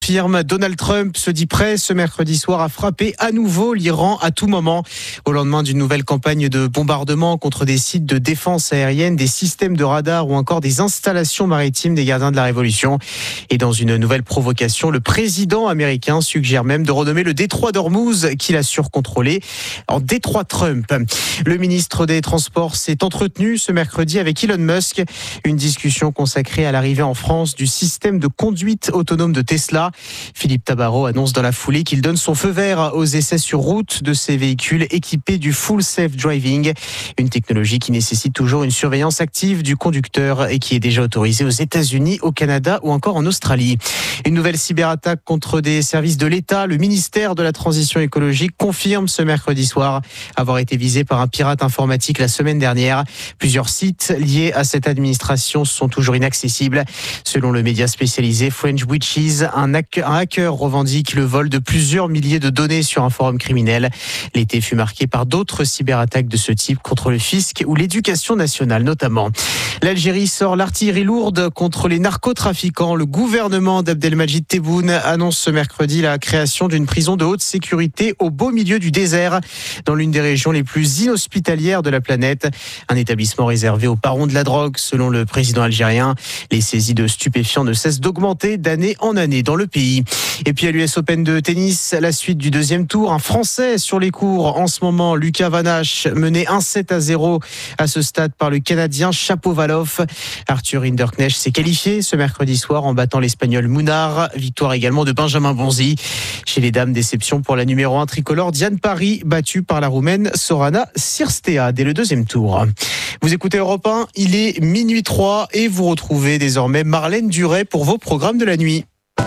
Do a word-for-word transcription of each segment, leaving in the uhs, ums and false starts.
Firme Donald Trump se dit prêt ce mercredi soir à frapper à nouveau l'Iran à tout moment, au lendemain d'une nouvelle campagne de bombardement contre des sites de défense aérienne, des systèmes de radar ou encore des installations maritimes des gardiens de la Révolution. Et dans une nouvelle provocation, le président américain suggère même de renommer le détroit d'Ormuz, qu'il a surcontrôlé, en détroit Trump. Le ministre des Transports s'est entretenu ce mercredi avec Elon Musk, une discussion consacrée à l'arrivée en France du système de conduite autonome de Tesla. Philippe Tabarot annonce dans la foulée qu'il donne son feu vert aux essais sur route de ces véhicules équipés du Full Safe Driving, une technologie qui nécessite toujours une surveillance active du conducteur et qui est déjà autorisée aux États-Unis, au Canada ou encore en Australie. Une nouvelle cyberattaque contre des services de l'État. Le ministère de la Transition écologique confirme ce mercredi soir avoir été visé par un pirate informatique la semaine dernière. Plusieurs sites liés à cette administration sont toujours inaccessibles. Selon le média spécialisé French Witches, un Un hacker revendique le vol de plusieurs milliers de données sur un forum criminel. L'été fut marqué par d'autres cyberattaques de ce type contre le fisc ou l'éducation nationale notamment. L'Algérie sort l'artillerie lourde contre les narcotrafiquants. Le gouvernement d'Abdelmajid Tebboune annonce ce mercredi la création d'une prison de haute sécurité au beau milieu du désert, dans l'une des régions les plus inhospitalières de la planète. Un établissement réservé aux barons de la drogue, selon le président algérien. Les saisies de stupéfiants ne cessent d'augmenter d'année en année dans le pays. Et puis à l'U S Open de tennis, la suite du deuxième tour, un Français sur les cours en ce moment, Lucas Van Hache, mené un sept à zéro à ce stade par le Canadien Shapovalov. Arthur Hinderknecht s'est qualifié ce mercredi soir en battant l'Espagnol Munar. Victoire également de Benjamin Bonzi. Chez les dames, déception pour la numéro un tricolore Diane Parry, battue par la Roumaine Sorana Cirstea dès le deuxième tour. Vous écoutez Europe un, il est minuit trois et vous retrouvez désormais Marlène Duret pour vos programmes de la nuit.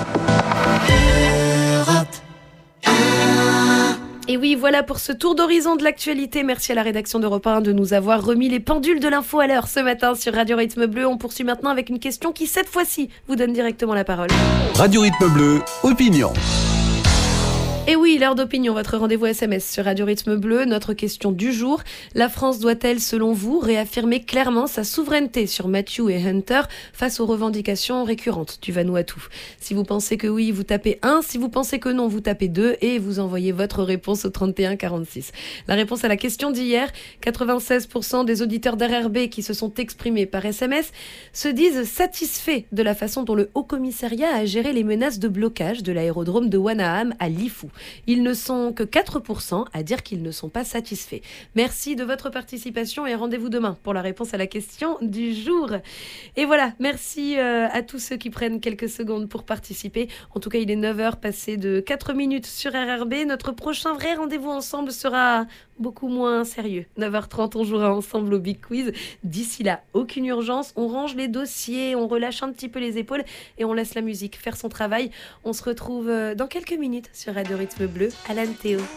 Et oui, voilà pour ce tour d'horizon de l'actualité. Merci à la rédaction d'Europe un de nous avoir remis les pendules de l'info à l'heure ce matin sur Radio Rythme Bleu. On poursuit maintenant avec une question qui, cette fois-ci, vous donne directement la parole. Radio Rythme Bleu, opinion. Et oui, l'heure d'opinion, votre rendez-vous S M S sur Radio Rythme Bleu. Notre question du jour, la France doit-elle, selon vous, réaffirmer clairement sa souveraineté sur Matthew et Hunter face aux revendications récurrentes du Vanuatu? Si vous pensez que oui, vous tapez un. Si vous pensez que non, vous tapez deux et vous envoyez votre réponse au trente et un quarante-six. La réponse à la question d'hier, quatre-vingt-seize pour cent des auditeurs d'R R B qui se sont exprimés par S M S se disent satisfaits de la façon dont le Haut-Commissariat a géré les menaces de blocage de l'aérodrome de Wanaam à Lifou. Ils ne sont que quatre pour cent à dire qu'ils ne sont pas satisfaits. Merci de votre participation et rendez-vous demain pour la réponse à la question du jour. Et voilà, merci euh, à tous ceux qui prennent quelques secondes pour participer. En tout cas, il est neuf heures passées de quatre minutes sur R R B. Notre prochain vrai rendez-vous ensemble sera beaucoup moins sérieux. neuf heures trente, on jouera ensemble au Big Quiz. D'ici là, aucune urgence. On range les dossiers, on relâche un petit peu les épaules et on laisse la musique faire son travail. On se retrouve dans quelques minutes sur Radio Rythme Bleu. Alan Théo.